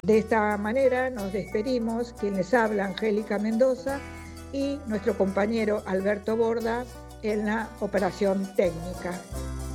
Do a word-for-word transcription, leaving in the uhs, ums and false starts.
De esta manera nos despedimos, quien les habla, Angélica Mendoza, y nuestro compañero Alberto Borda en la operación técnica.